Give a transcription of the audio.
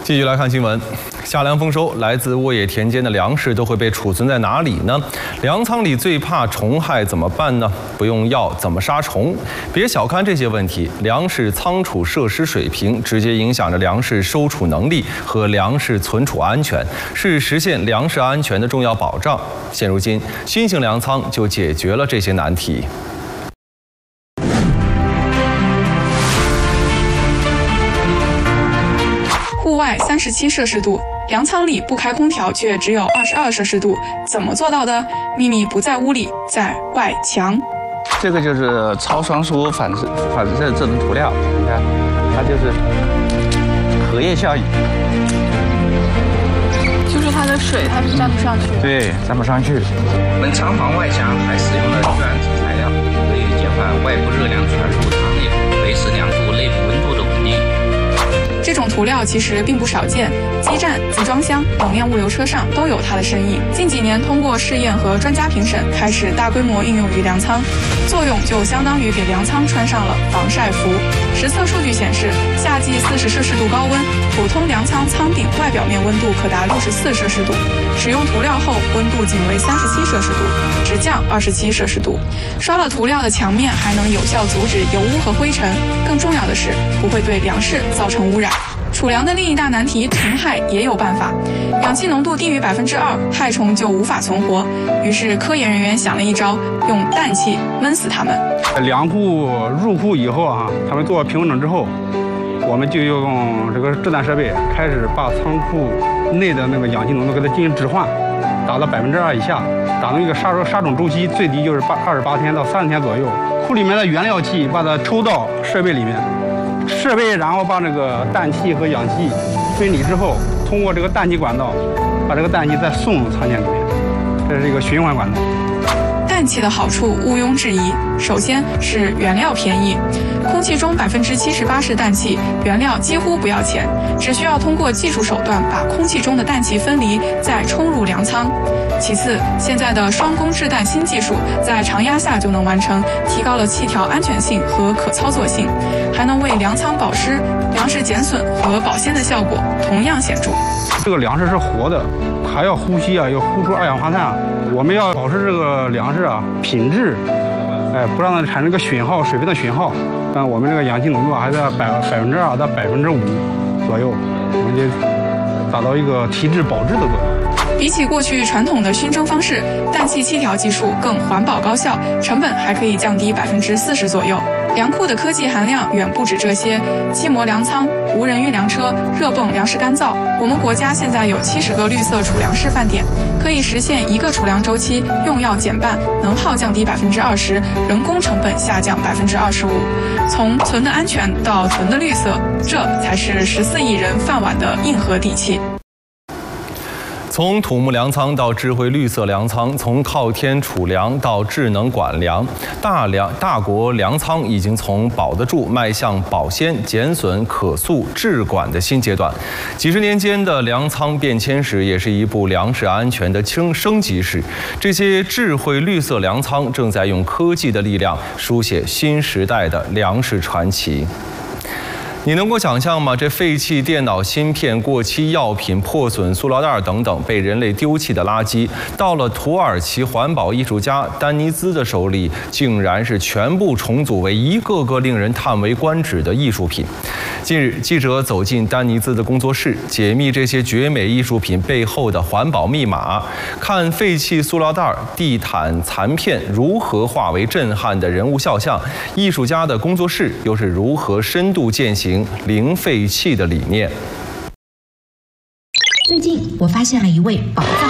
继续来看新闻，夏粮丰收，来自沃野田间的粮食都会被储存在哪里呢？粮仓里最怕虫害，怎么办呢？不用药怎么杀虫？别小看这些问题，粮食仓储设施水平直接影响着粮食收储能力和粮食存储安全，是实现粮食安全的重要保障。现如今，新型粮仓就解决了这些难题。 户外37摄氏度，粮仓里不开空调却只有22摄氏度，怎么做到的？秘密不在屋里，在外墙。 这个就是超双束反射这种涂料，你看，它就是荷叶效应。 就是它的水，它是粘不上去。 对，粘不上去。我们仓房外墙还使用了聚氨酯材料，可以减缓外部热量传入仓内，维持粮库内部温度的稳定。 这种涂料其实并不少见，基站、集装箱、冷链物流车上都有它的身影。近几年通过试验和专家评审，开始大规模应用于粮仓，作用就相当于给粮仓穿上了防晒服。实测数据显示，夏季40摄氏度高温，普通粮仓仓顶外表面温度可达64摄氏度，使用涂料后温度仅为37摄氏度，直降27摄氏度。刷了涂料的墙面还能有效阻止油污和灰尘，更重要的是不会对粮食造成污染。 储粮的另一大难题，虫害也有办法。氧气浓度低于2%，害虫就无法存活。于是科研人员想了一招，用氮气闷死它们。 粮库入库以后啊，它们做平稳整之后，我们就用这个制氮设备开始把仓库内的那个氧气浓度给它进行置换，达到2%以下，达到一个杀虫周期最低就是28天到30天左右。库里面的原料气把它抽到设备里面。 设备然后把这个氮气和氧气分离之后，通过这个氮气管道，把这个氮气再送入仓间里面，这是一个循环管道。 氮气的好处毋庸置疑，首先是原料便宜，空气中78%是氮气，原料几乎不要钱，只需要通过技术手段把空气中的氮气分离，再冲入粮仓。 其次，现在的双工制氮新技术在常压下就能完成，提高了气条安全性和可操作性，还能为粮仓保湿、粮食减损和保鲜的效果同样显著。 这个粮食是活的，还要呼吸啊，要呼出二氧化碳。我们要保持这个粮食啊品质，不让它产生个损耗、水分的损耗。但我们这个氧气浓度还在2%到5%左右，我们就达到一个提质保质的作用。 比起过去传统的熏蒸方式，氮气气条技术更环保高效，成本还可以降低40%左右。粮库的科技含量远不止这些，气膜粮仓、无人运粮车、热泵粮食干燥。我们国家现在有70个绿色储粮示范点，可以实现一个储粮周期用药减半，能耗降低20%，人工成本下降25%。从存的安全到存的绿色，这才是14亿人饭碗的硬核底气。 从土木粮仓到智慧绿色粮仓，从靠天储粮到智能管粮，大国粮仓已经从保得住迈向保鲜、减损、可塑、智管的新阶段。几十年间的粮仓变迁史，也是一部粮食安全的升级史。这些智慧绿色粮仓正在用科技的力量，书写新时代的粮食传奇。 你能够想象吗？这废弃电脑芯片、过期药品、破损塑料袋等等被人类丢弃的垃圾，到了土耳其环保艺术家丹尼兹的手里，竟然是全部重组为一个个令人叹为观止的艺术品。近日，记者走进丹尼兹的工作室，解密这些绝美艺术品背后的环保密码，看废弃塑料袋、地毯残片如何化为震撼的人物肖像，艺术家的工作室又是如何深度践行 零废弃的理念。 最近，我发现了一位宝藏